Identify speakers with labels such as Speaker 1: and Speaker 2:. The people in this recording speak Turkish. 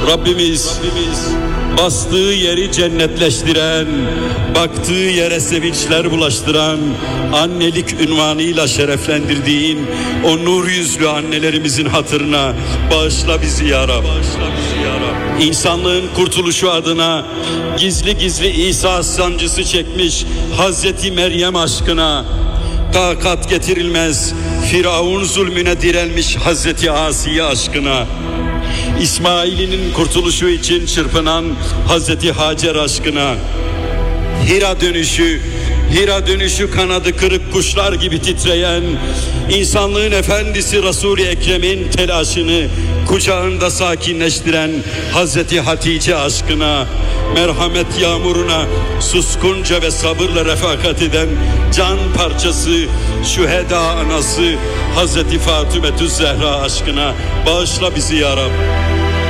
Speaker 1: Rabbimiz bastığı yeri cennetleştiren, baktığı yere sevinçler bulaştıran, annelik ünvanıyla şereflendirdiğin o nur yüzlü annelerimizin hatırına bağışla bizi ya Rab. İnsanlığın kurtuluşu adına gizli gizli İsa sancısı çekmiş Hazreti Meryem aşkına, takat getirilmez Firavun zulmüne direnmiş Hazreti Asiye aşkına, İsmail'in kurtuluşu için çırpınan Hazreti Hacer aşkına, Hira dönüşü kanadı kırık kuşlar gibi titreyen insanlığın efendisi Resul-i Ekrem'in telaşını kucağında sakinleştiren Hazreti Hatice aşkına, merhamet yağmuruna suskunca ve sabırla refakat eden can parçası şüheda anası Hazreti Fatümetü Zehra aşkına bağışla bizi ya Rab.